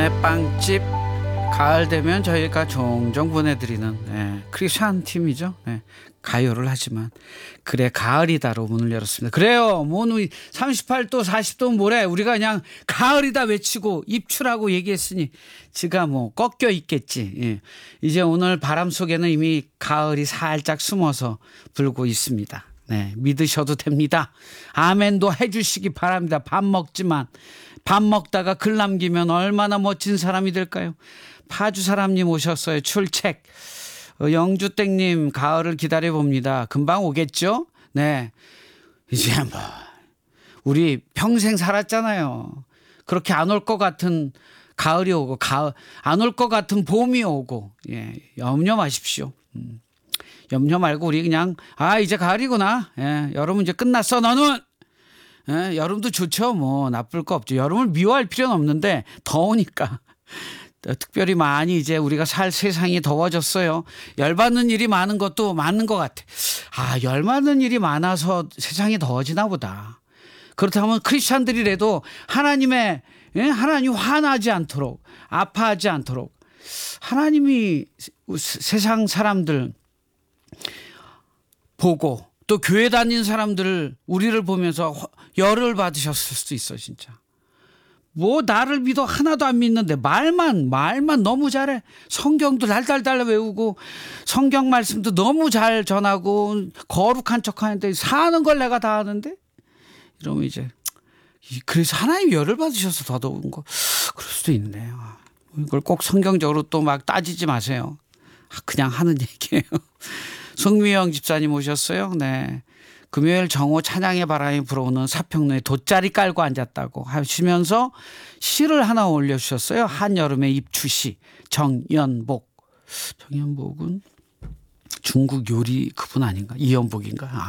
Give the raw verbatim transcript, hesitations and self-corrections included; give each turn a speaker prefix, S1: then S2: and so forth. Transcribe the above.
S1: 빵집 가을 되면 저희가 종종 보내드리는 예, 크리스찬 팀이죠. 예, 가요를 하지만 그래 가을이다로 문을 열었습니다. 그래요. 뭐 삼십팔 도 사십 도 모레 우리가 그냥 가을이다 외치고 입출하고 얘기했으니 지가 뭐 꺾여 있겠지. 예. 이제 오늘 바람 속에는 이미 가을이 살짝 숨어서 불고 있습니다. 네, 믿으셔도 됩니다. 아멘도 해주시기 바랍니다. 밥 먹지만 밥 먹다가 글 남기면 얼마나 멋진 사람이 될까요? 파주 사람님 오셨어요. 출첵. 어, 영주땡님 가을을 기다려봅니다. 금방 오겠죠? 네. 이제 뭐 우리 평생 살았잖아요. 그렇게 안 올 것 같은 가을이 오고 가을 안 올 것 같은 봄이 오고 예, 염려 마십시오. 음. 염려 말고 우리 그냥 아 이제 가을이구나. 예, 여름은 이제 끝났어 너는. 예, 여름도 좋죠. 뭐 나쁠 거 없죠. 여름을 미워할 필요는 없는데 더우니까. 특별히 많이 이제 우리가 살 세상이 더워졌어요. 열받는 일이 많은 것도 많은 것 같아. 아, 열받는 일이 많아서 세상이 더워지나 보다. 그렇다면 크리스찬들이라도 하나님의 예? 하나님 화나지 않도록 아파하지 않도록 하나님이 세상 사람들 보고 또 교회 다니는 사람들을 우리를 보면서 열을 받으셨을 수도 있어 진짜. 뭐 나를 믿어 하나도 안 믿는데 말만 말만 너무 잘해. 성경도 달달달 외우고 성경 말씀도 너무 잘 전하고 거룩한 척하는데 사는 걸 내가 다 하는데 이러면 이제 그래서 하나님 열을 받으셔서 더 더운 거 그럴 수도 있네요. 이걸 꼭 성경적으로 또 막 따지지 마세요. 그냥 하는 얘기예요. 송미영 집사님 오셨어요. 네. 금요일 정오 찬양의 바람이 불어오는 사평로에 돗자리 깔고 앉았다고 하시면서 시를 하나 올려주셨어요. 한여름의 입추시 정연복. 정연복은 중국 요리 그분 아닌가? 이연복인가? 아.